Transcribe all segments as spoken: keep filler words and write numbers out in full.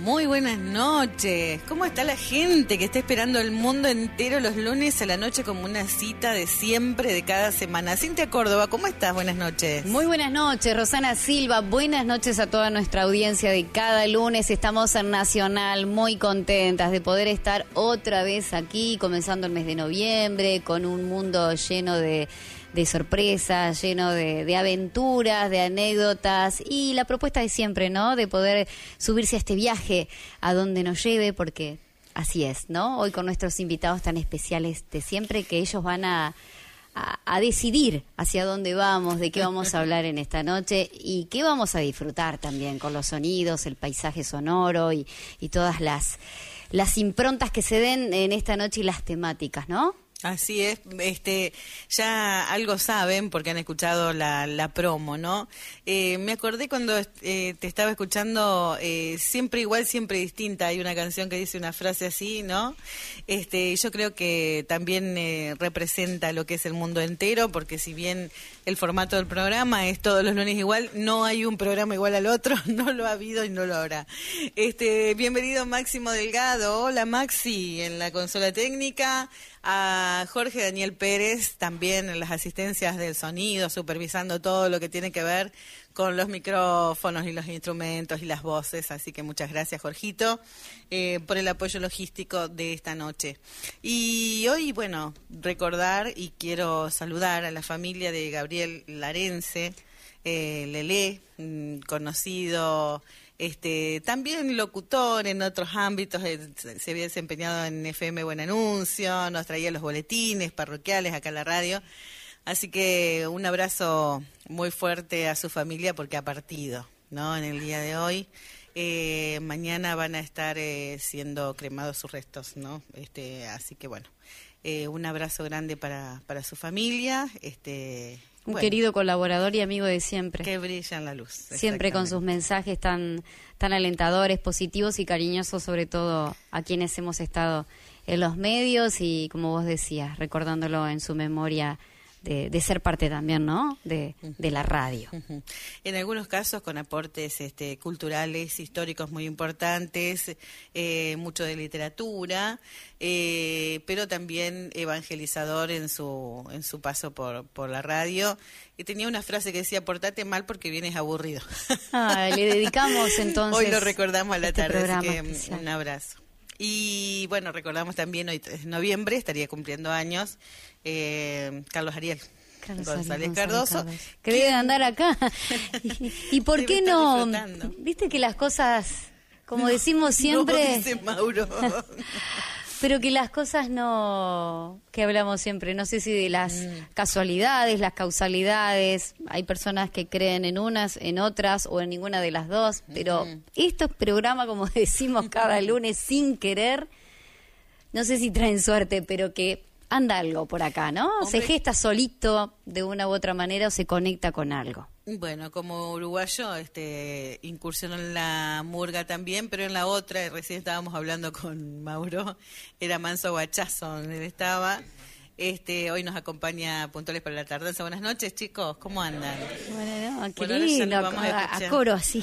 Muy buenas noches. ¿Cómo está la gente que está esperando el mundo entero los lunes a la noche como una cita de siempre, de cada semana? Cintia Córdoba, ¿cómo estás? Buenas noches. Muy buenas noches, Rosana Silva. Buenas noches a toda nuestra audiencia de cada lunes. Estamos en Nacional muy contentas de poder estar otra vez aquí, comenzando el mes de noviembre, con un mundo lleno de... de sorpresas, lleno de, de aventuras, de anécdotas y la propuesta de siempre, ¿no? De poder subirse a este viaje a donde nos lleve, porque así es, ¿no? Hoy con nuestros invitados tan especiales de siempre, que ellos van a, a, a decidir hacia dónde vamos, de qué vamos a hablar en esta noche y qué vamos a disfrutar también con los sonidos, el paisaje sonoro y, y todas las, las improntas que se den en esta noche y las temáticas, ¿no? Así es, este, ya algo saben porque han escuchado la, la promo, ¿no? Eh, me acordé cuando eh, te estaba escuchando, eh, siempre igual, siempre distinta. Hay una canción que dice una frase así, ¿no? Este, yo creo que también eh, representa lo que es el mundo entero, porque si bien el formato del programa es todos los lunes igual, no hay un programa igual al otro, no lo ha habido y no lo habrá. Este, bienvenido Máximo Delgado. Hola Maxi, en la consola técnica. A Jorge Daniel Pérez, también en las asistencias del sonido, supervisando todo lo que tiene que ver con los micrófonos y los instrumentos y las voces. Así que muchas gracias, Jorgito, eh, por el apoyo logístico de esta noche. Y hoy, bueno, recordar y quiero saludar a la familia de Gabriel Larense, eh, Lelé, mm, conocido... Este, también locutor en otros ámbitos, eh, se había desempeñado en F M Buen Anuncio, nos traía los boletines parroquiales acá en la radio, así que un abrazo muy fuerte a su familia porque ha partido, ¿no? En el día de hoy, eh, mañana van a estar eh, siendo cremados sus restos, ¿no? Este, así que bueno, eh, un abrazo grande para, para su familia, este... Un bueno, querido colaborador y amigo de siempre. Que brilla en la luz. Siempre con sus mensajes tan, tan alentadores, positivos y cariñosos, sobre todo a quienes hemos estado en los medios y, como vos decías, recordándolo en su memoria de, de ser parte también, ¿no?, de, de la radio. Uh-huh. En algunos casos con aportes este, culturales, históricos muy importantes, eh, mucho de literatura, eh, pero también evangelizador en su en su paso por, por la radio. Y tenía una frase que decía: portate mal porque vienes aburrido. Ah, le dedicamos entonces. Hoy lo recordamos a la este tarde, así que especial. Un abrazo. Y bueno, recordamos también hoy tres de noviembre, estaría cumpliendo años, eh, Carlos Ariel Carlos González Ariel Cardoso. Cardoso, que debe andar acá. ¿Y, y por Debe qué estar no? disfrutando. Viste que las cosas, como No, decimos siempre... No, dice Mauro. Pero que las cosas no, que hablamos siempre, no sé si de las mm. casualidades, las causalidades, hay personas que creen en unas, en otras o en ninguna de las dos, pero mm. estos programas, como decimos cada lunes sin querer, no sé si traen suerte, pero que anda algo por acá, ¿no? Hombre. Se gesta solito de una u otra manera o se conecta con algo. Bueno, como uruguayo, este, incursionó en la murga también, pero en la otra, recién estábamos hablando con Mauro, era Manso Guachazo, donde él estaba. Este, hoy nos acompaña Puntuales para la Tardanza. Buenas noches, chicos, ¿cómo andan? Bueno, no, qué bueno, lindo, vamos a, a, a coro así.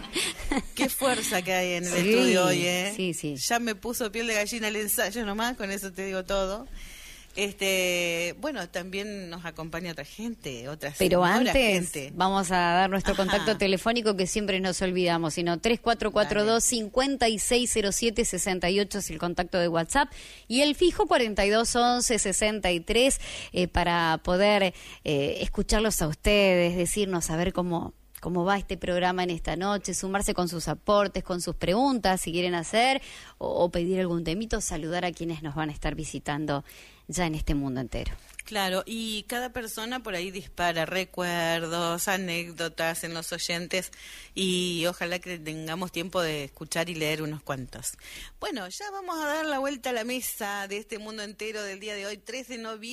Qué fuerza que hay en el sí, estudio hoy, ¿eh? Sí, sí. Ya me puso piel de gallina el ensayo nomás, con eso te digo todo. Este, bueno, también nos acompaña otra gente, otras Pero antes gente. Vamos a dar nuestro Ajá. contacto telefónico que siempre nos olvidamos, sino tres cuatro cuatro dos, cinco seis cero siete, seis ocho es el contacto de WhatsApp y el fijo cuarenta y dos once sesenta y tres eh, para poder eh, escucharlos a ustedes, decirnos, saber cómo cómo va este programa en esta noche, sumarse con sus aportes, con sus preguntas, si quieren hacer, o, o pedir algún temito, saludar a quienes nos van a estar visitando ya en este mundo entero. Claro, y cada persona por ahí dispara recuerdos, anécdotas en los oyentes y ojalá que tengamos tiempo de escuchar y leer unos cuantos. Bueno, ya vamos a dar la vuelta a la mesa de este mundo entero del día de hoy, tres de noviembre.